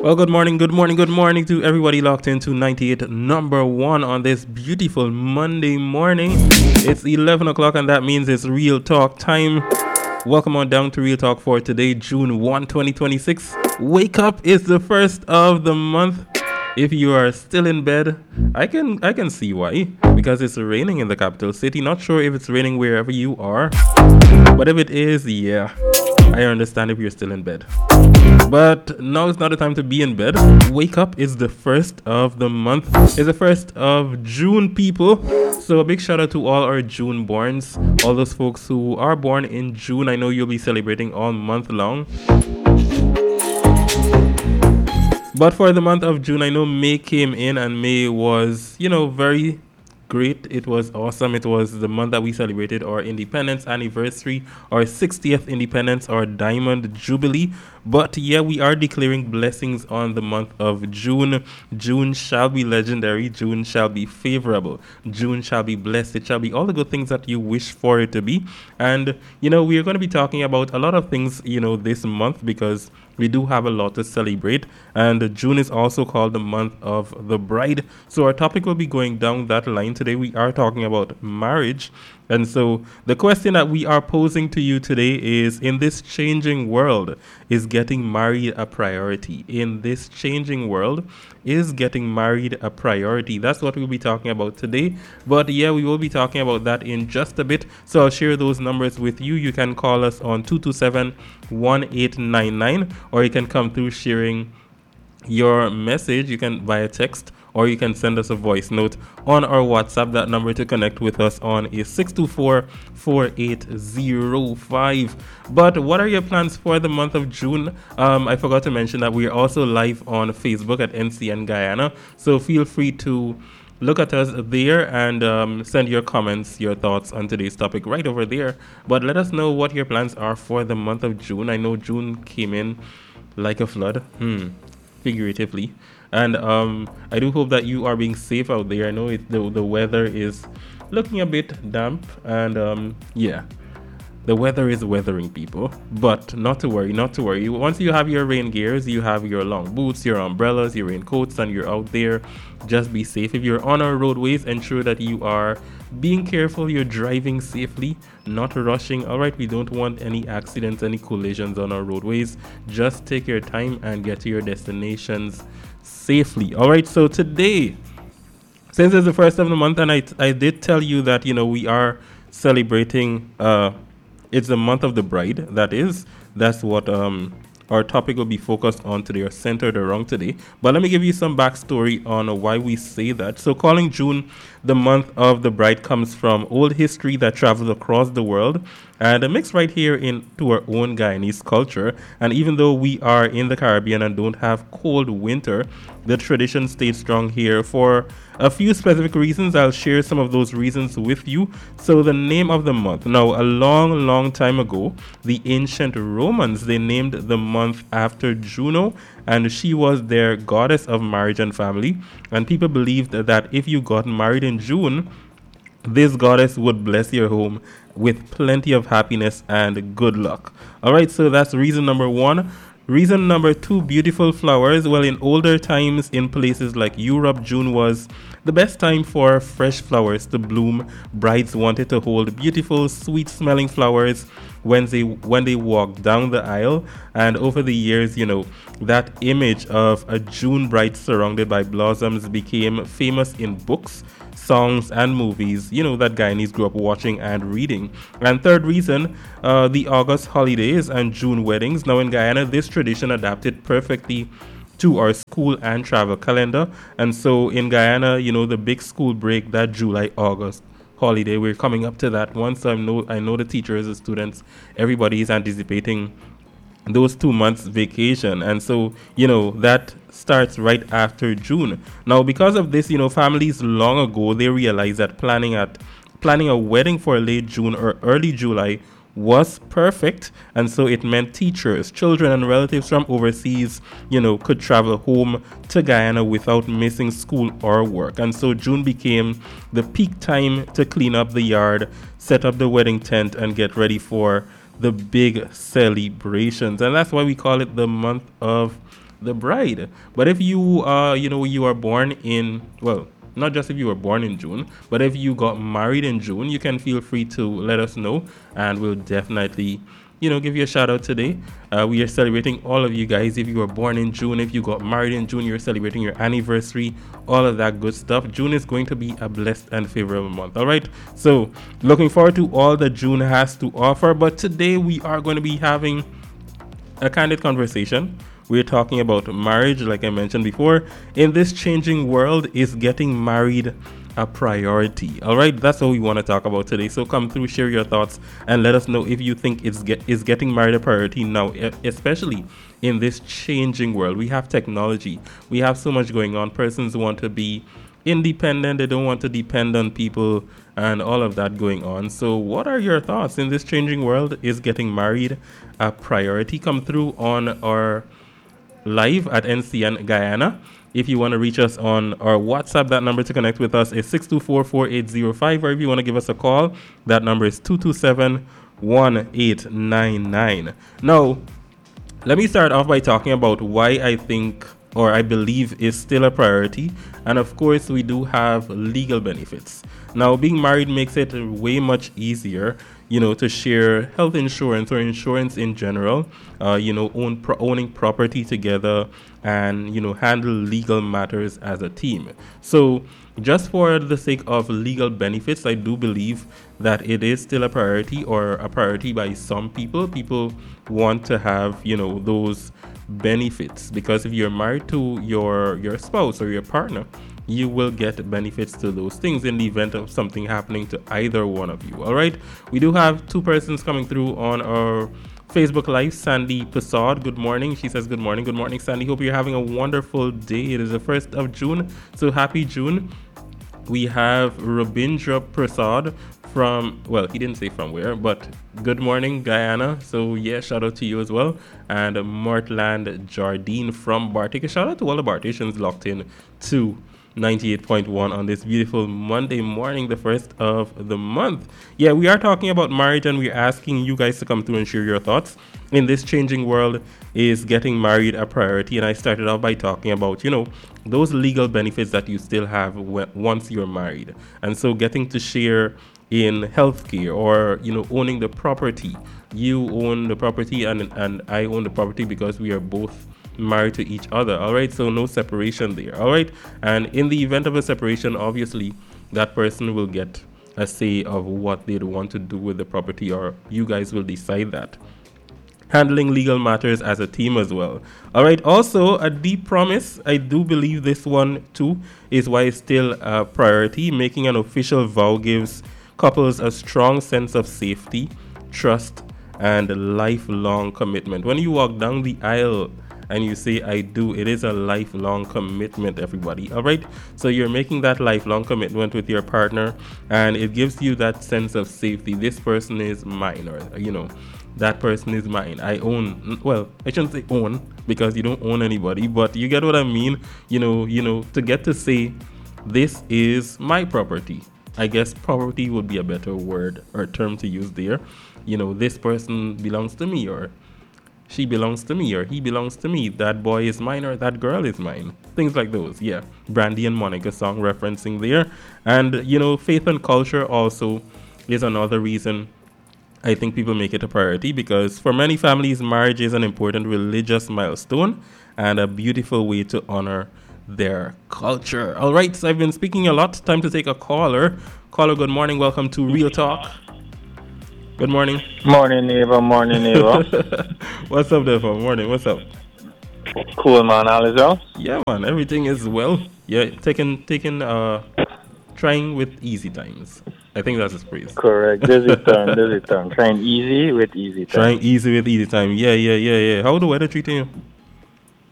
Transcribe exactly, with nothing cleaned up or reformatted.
Well, good morning, good morning, good morning to everybody locked into ninety-eight number one on this beautiful Monday morning. It's eleven o'clock and that means it's Real Talk time. Welcome on down to Real Talk for today, June first, twenty twenty-six. Wake up is the first of the month. If you are still in bed, I can I can see why. Because it's raining in the capital city. Not sure if it's raining wherever you are. But if it is, yeah, I understand if you're still in bed. But now it's not the time to be in bed. Wake up is the first of the month. It's the first of June, people. So a big shout out to all our June borns. All those folks who are born in June. I know you'll be celebrating all month long. But for the month of June, I know May came in and May was, you know, very great. It was awesome. It was the month that we celebrated our independence anniversary, our sixtieth independence, our diamond jubilee. But yeah, we are declaring blessings on the month of June. June shall be legendary. June shall be favorable. June shall be blessed. It shall be all the good things that you wish for it to be. And, you know, we are going to be talking about a lot of things, you know, this month because we do have a lot to celebrate. And June is also called the month of the bride. So our topic will be going down that line. Today we are talking about marriage. And so the question that we are posing to you today is, in this changing world, is getting married a priority? In this changing world, is getting married a priority? That's what we'll be talking about today. But yeah, we will be talking about that in just a bit. So I'll share those numbers with you. You can call us on two two seven, one eight nine nine, or you can come through sharing your message. You can via text, or you can send us a voice note on our WhatsApp. That number to connect with us on is six two four, four eight zero five. But what are your plans for the month of June? Um, I forgot to mention that we are also live on Facebook at N C N Guyana. So feel free to look at us there and um, send your comments, your thoughts on today's topic right over there. But let us know what your plans are for the month of June. I know June came in like a flood. Hmm. Figuratively. And um, I do hope that you are being safe out there. I know it, the, the weather is looking a bit damp. And um, yeah, the weather is weathering, people. But not to worry, not to worry. Once you have your rain gears, you have your long boots, your umbrellas, your raincoats, and you're out there, just be safe. If you're on our roadways, ensure that you are being careful, you're driving safely, not rushing. All right, we don't want any accidents, any collisions on our roadways. Just take your time and get to your destinations safely. All right, so today, since it's the first of the month, and I, I did tell you that, you know, we are celebrating, uh, it's the month of the bride, that is, that's what um our topic will be focused on today, or centered around today. But let me give you some backstory on why we say that. So calling June the month of the bride comes from old history that travels across the world and a mix right here into our own Guyanese culture. And even though we are in the Caribbean and don't have cold winter, the tradition stayed strong here for a few specific reasons. I'll share some of those reasons with you. So the name of the month. Now, a long, long time ago, the ancient Romans, they named the month after Juno, and she was their goddess of marriage and family. And people believed that if you got married in June, this goddess would bless your home with plenty of happiness and good luck. All right, so that's reason number one. Reason number two, beautiful flowers. Well, in older times, in places like Europe, June was the best time for fresh flowers to bloom. Brides wanted to hold beautiful, sweet-smelling flowers when they when they walked down the aisle. And over the years, you know, that image of a June bride surrounded by blossoms became famous in books, songs, and movies, you know, that Guyanese grew up watching and reading. And third reason, uh, the August holidays and June weddings. Now in Guyana, this tradition adapted perfectly to our school and travel calendar. And so in Guyana, you know, the big school break, that July, August holiday, we're coming up to that one. So I know, I know the teachers, the students, everybody is anticipating those two months vacation. And so, you know, that starts right after June. Now, because of this, you know, families long ago, they realized that planning at planning a wedding for late June or early July was perfect. And so it meant teachers, children, and relatives from overseas, you know, could travel home to Guyana without missing school or work. And so June became the peak time to clean up the yard, set up the wedding tent, and get ready for the big celebrations. And that's why we call it the month of the bride. But if you, uh, you know, you are born in, well, not just if you were born in June, but if you got married in June, you can feel free to let us know, and we'll definitely, you know, give you a shout out today. Uh, we are celebrating all of you guys. If you were born in June, if you got married in June, you're celebrating your anniversary, all of that good stuff. June is going to be a blessed and favorable month. All right. So looking forward to all that June has to offer. But today we are going to be having a candid conversation. We're talking about marriage, like I mentioned before. In this changing world, is getting married a priority? All right, that's what we want to talk about today. So come through, share your thoughts, and let us know if you think it's get is getting married a priority now, especially in this changing world. We have technology, we have so much going on. Persons want to be independent, they don't want to depend on people, and all of that going on. So what are your thoughts in this changing world? Is getting married a priority? Come through on our live at N C N Guyana. If you want to reach us on our WhatsApp, that number to connect with us is six two four, four eight zero five, or if you want to give us a call, that number is two two seven, one eight nine nine. Now, let me start off by talking about why I think, or I believe, is still a priority. And of course, we do have legal benefits. Now, being married makes it way much easier, you know, to share health insurance or insurance in general, uh, you know, own pro- owning property together, and, you know, handle legal matters as a team. So just for the sake of legal benefits, I do believe that it is still a priority, or a priority by some people. People want to have, you know, those benefits, because if you're married to your your spouse or your partner, you will get benefits to those things in the event of something happening to either one of you. All right, we do have two persons coming through on our Facebook Live. Sandy Passad, good morning. She says good morning. Good morning, Sandy. Hope you're having a wonderful day. It is the first of June, so happy June. We have Rabindra Prasad from, well, he didn't say from where, but good morning, Guyana. So yeah, shout out to you as well. And Mortland Jardine from Bartik. A shout out to all the Barticians locked in to ninety-eight point one on this beautiful Monday morning, the first of the month. Yeah, we are talking about marriage, and we're asking you guys to come through and share your thoughts. In this changing world, is getting married a priority? And I started off by talking about, you know, those legal benefits that you still have w- once you're married. And so getting to share in healthcare, or, you know, owning the property. You own the property, and and I own the property because we are both married to each other. All right, so no separation there. All right, and in the event of a separation, obviously that person will get a say of what they'd want to do with the property, or you guys will decide that. Handling legal matters as a team as well. All right, also a deep promise. I do believe this one too is why it's still a priority. Making an official vow gives couples a strong sense of safety, trust, and lifelong commitment. When you walk down the aisle and you say I do, it is a lifelong commitment, everybody. All right, so you're making that lifelong commitment with your partner, and it gives you that sense of safety. This person is mine, or, you know, that person is mine. I own, well, I shouldn't say own, because you don't own anybody, but you get what I mean. You know, you know, to get to say this is my property. I guess property would be a better word or term to use there. You know, this person belongs to me, or she belongs to me, or he belongs to me. That boy is mine, or that girl is mine. Things like those. Yeah. Brandy and Monica song referencing there. And, you know, faith and culture also is another reason I think people make it a priority, because for many families, marriage is an important religious milestone and a beautiful way to honor their culture. All right, so I've been speaking a lot. Time to take a caller. Caller, good morning. Welcome to Real Talk. Good morning. Morning, neighbor. Morning, neighbor. What's up, there? Morning. What's up? Cool, man. All is well? Yeah, man. Everything is well. Yeah, taking, taking, uh, trying with easy times. I think that's his phrase. Correct. Dizzy turn, dizzy turn. Trying easy with easy time. Trying easy with easy time. Yeah, yeah, yeah, yeah. How the weather treating you?